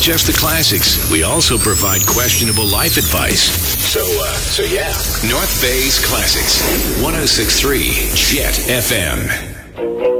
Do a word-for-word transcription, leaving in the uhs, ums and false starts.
just the classics. We also provide questionable life advice. So, uh, so yeah. North Bay's Classics. one oh six point three Jet F M.